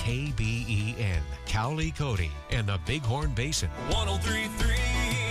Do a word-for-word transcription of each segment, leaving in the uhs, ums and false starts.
K B E N, Cowley, Cody, and the Bighorn Basin. one oh three point three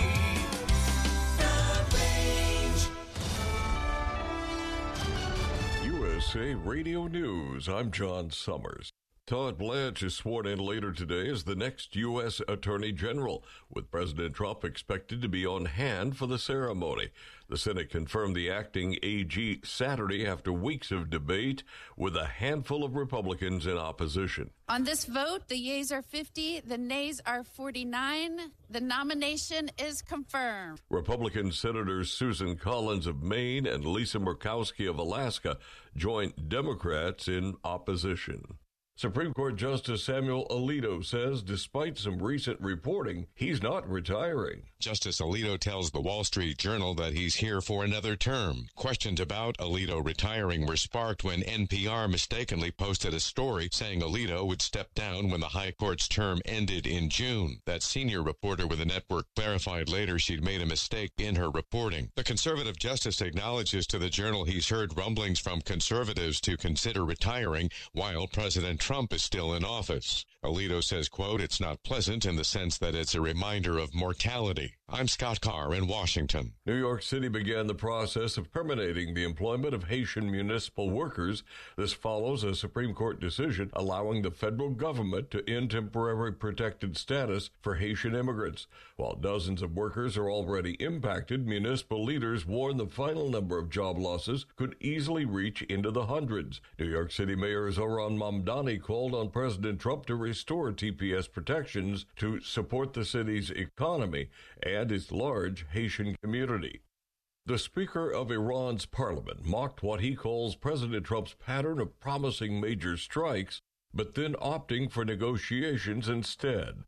The Range. U S A Radio News, I'm John Summers. Todd Blanche is sworn in later today as the next U S Attorney General, with President Trump expected to be on hand for the ceremony. The Senate confirmed the acting A G Saturday after weeks of debate with a handful of Republicans in opposition. On this vote, the yeas are fifty, the nays are forty-nine. The nomination is confirmed. Republican Senators Susan Collins of Maine and Lisa Murkowski of Alaska joined Democrats in opposition. Supreme Court Justice Samuel Alito says despite some recent reporting, he's not retiring. Justice Alito tells the Wall Street Journal that he's here for another term. Questions about Alito retiring were sparked when N P R mistakenly posted a story saying Alito would step down when the High Court's term ended in June. That senior reporter with the network clarified later she'd made a mistake in her reporting. The conservative justice acknowledges to the Journal he's heard rumblings from conservatives to consider retiring while President Trump is still in office. Alito says, quote, "It's not pleasant in the sense that it's a reminder of mortality." I'm Scott Carr in Washington. New York City began the process of terminating the employment of Haitian municipal workers. This follows a Supreme Court decision allowing the federal government to end temporary protected status for Haitian immigrants. While dozens of workers are already impacted, municipal leaders warn the final number of job losses could easily reach into the hundreds. New York City Mayor Zohran Mamdani called on President Trump to restore T P S protections to support the city's economy and its large Haitian community. The Speaker of Iran's parliament mocked what he calls President Trump's pattern of promising major strikes, but then opting for negotiations instead.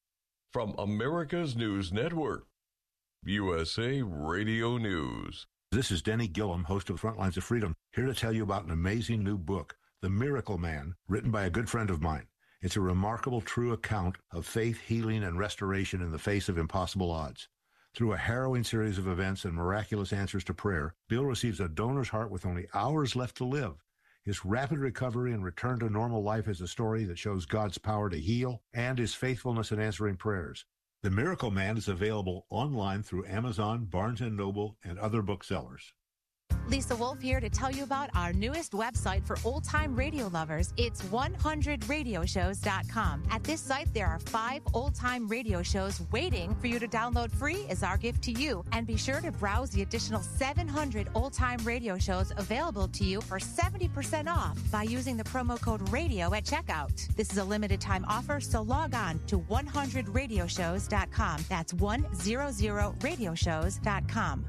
From America's News Network, U S A Radio News. This is Denny Gillum, host of Frontlines of Freedom, here to tell you about an amazing new book, The Miracle Man, written by a good friend of mine. It's a remarkable, true account of faith, healing, and restoration in the face of impossible odds. Through a harrowing series of events and miraculous answers to prayer, Bill receives a donor's heart with only hours left to live. His rapid recovery and return to normal life is a story that shows God's power to heal and his faithfulness in answering prayers. The Miracle Man is available online through Amazon, Barnes and Noble, and other booksellers. Lisa Wolf here to tell you about our newest website for old-time radio lovers. It's one hundred radio shows dot com. At this site, there are five old-time radio shows waiting for you to download free as our gift to you. And be sure to browse the additional seven hundred old-time radio shows available to you for seventy percent off by using the promo code RADIO at checkout. This is a limited-time offer, so log on to one hundred radio shows dot com. That's one hundred radio shows dot com.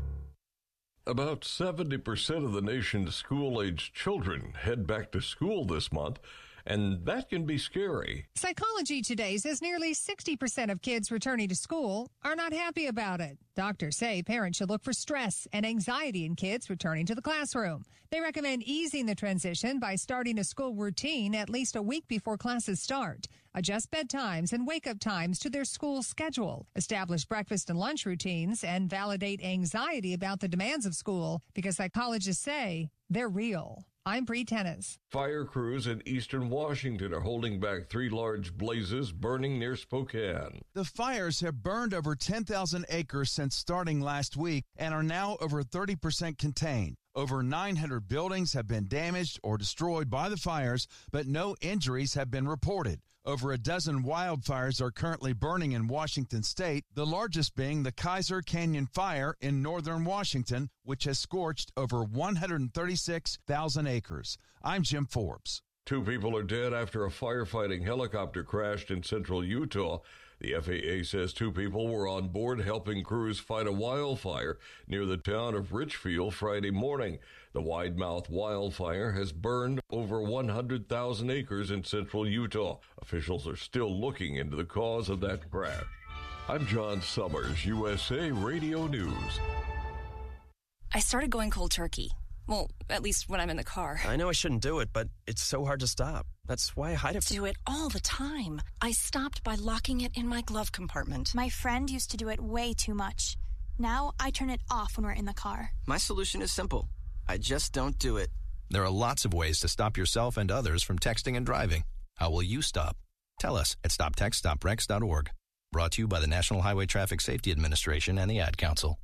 About seventy percent of the nation's school-aged children head back to school this month, and that can be scary. Psychology Today says nearly sixty percent of kids returning to school are not happy about it. Doctors say parents should look for stress and anxiety in kids returning to the classroom. They recommend easing the transition by starting a school routine at least a week before classes start. Adjust bedtimes and wake-up times to their school schedule. Establish breakfast and lunch routines and validate anxiety about the demands of school because psychologists say they're real. I'm Bree Tennis. Fire crews in eastern Washington are holding back three large blazes burning near Spokane. The fires have burned over ten thousand acres since starting last week and are now over thirty percent contained. Over nine hundred buildings have been damaged or destroyed by the fires, but no injuries have been reported. Over a dozen wildfires are currently burning in Washington state, the largest being the Kaiser Canyon Fire in northern Washington, which has scorched over one hundred thirty-six thousand acres. I'm Jim Forbes. Two people are dead after a firefighting helicopter crashed in central Utah. The F A A says two people were on board helping crews fight a wildfire near the town of Richfield Friday morning. The Widemouth wildfire has burned over one hundred thousand acres in central Utah. Officials are still looking into the cause of that crash. I'm John Summers, U S A Radio News. I started going cold turkey. Well, at least when I'm in the car. I know I shouldn't do it, but it's so hard to stop. That's why I hide it. Do it all the time. I stopped by locking it in my glove compartment. My friend used to do it way too much. Now I turn it off when we're in the car. My solution is simple. I just don't do it. There are lots of ways to stop yourself and others from texting and driving. How will you stop? Tell us at stop text stop rex dot org. Brought to you by the National Highway Traffic Safety Administration and the Ad Council.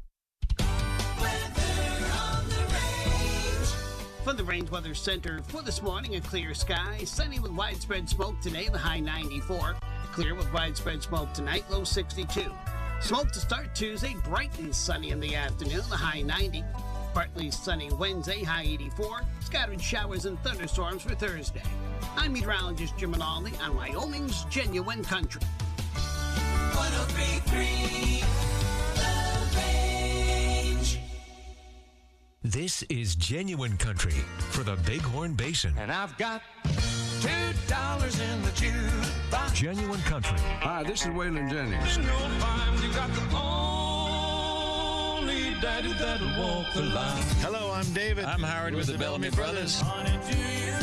From the Range Weather Center for this morning, a clear sky, sunny with widespread smoke today, the high ninety-four. Clear with widespread smoke tonight, low sixty-two. Smoke to start Tuesday, bright and sunny in the afternoon, the high ninety. Partly sunny Wednesday, high eighty-four. Scattered showers and thunderstorms for Thursday. I'm meteorologist Jim Manali on Wyoming's Genuine Country. one oh three point three The Range. This is Genuine Country for the Bighorn Basin. And I've got two dollars in the jukebox. Genuine Country. Hi, this is Waylon Jennings. You got the only daddy that'll walk the line. Hello, I'm David. I'm Howard with the Bellamy Brothers. Honey, do you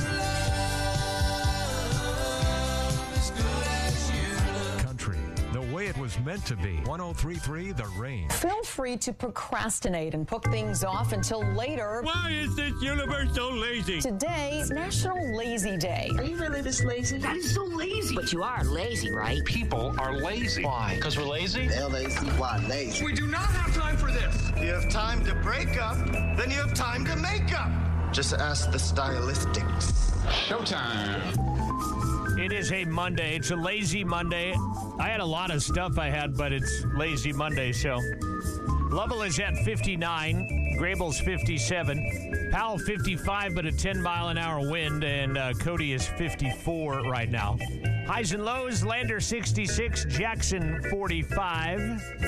love as good as you look? Country, the way it was meant to be. one oh three point three The Range. Feel free to procrastinate and put things off until later. Why is this universe so lazy? Today is National Lazy Day. Are you really this lazy? That is so lazy. But you are lazy, right? People are lazy. Why? Because we're lazy? L A C Y, lazy. We do not have time for this. You have time to break up, then you have time to make up. Just ask the stylistics. Showtime. It is a Monday. It's a lazy Monday. I had a lot of stuff I had, but it's lazy Monday, so. Lovell is at fifty-nine. Grable's fifty-seven. Powell fifty-five, but a ten mile an hour wind, and uh, Cody is fifty-four right now. Highs and lows, Lander sixty-six, Jackson forty-five.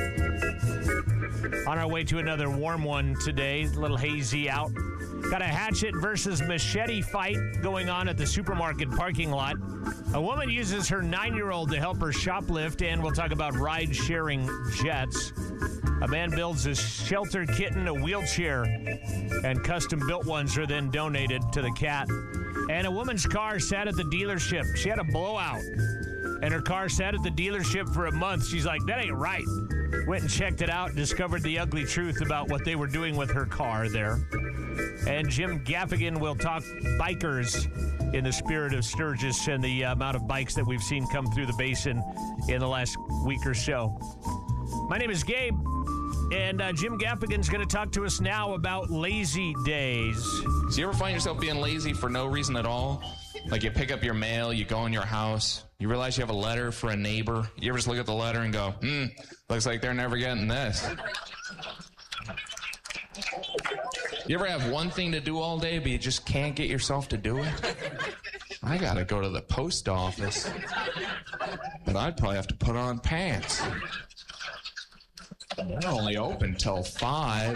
On our way to another warm one today, a little hazy out. Got a hatchet versus machete fight going on at the supermarket parking lot. A woman uses her nine-year-old to help her shoplift, and we'll talk about ride-sharing jets. A man builds a shelter kitten, a wheelchair, and custom-built ones are then donated to the cat. And a woman's car sat at the dealership. She had a blowout, and her car sat at the dealership for a month. She's like, that ain't right. Went and checked it out and discovered the ugly truth about what they were doing with her car there. And Jim Gaffigan will talk bikers in the spirit of Sturgis and the amount of bikes that we've seen come through the basin in the last week or so. My name is Gabe, and uh, Jim Gaffigan's going to talk to us now about lazy days. Do you ever find yourself being lazy for no reason at all? Like you pick up your mail, you go in your house, you realize you have a letter for a neighbor. You ever just look at the letter and go, hmm, looks like they're never getting this. You ever have one thing to do all day, but you just can't get yourself to do it? I gotta go to the post office, but I'd probably have to put on pants. They're only open till five.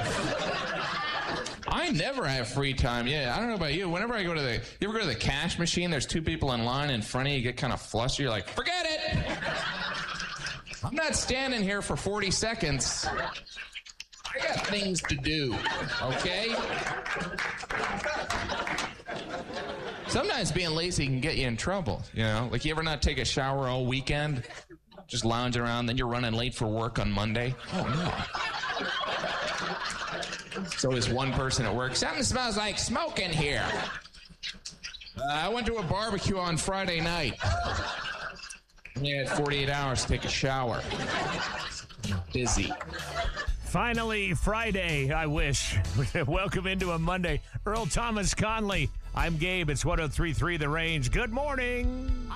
I never have free time. Yeah, I don't know about you. Whenever I go to the, you ever go to the cash machine, there's two people in line in front of you, you get kind of flustered. You're like, forget it. I'm not standing here for forty seconds. I got things to do, okay? Sometimes being lazy can get you in trouble, you know? Like, you ever not take a shower all weekend? Just lounge around, then you're running late for work on Monday? Oh, no. So is one person at work, something smells like smoke in here. Uh, I went to a barbecue on Friday night. I had forty-eight hours to take a shower. Busy. Finally, Friday, I wish. Welcome into a Monday. Earl Thomas Conley. I'm Gabe. It's one oh three point three The Range. Good morning.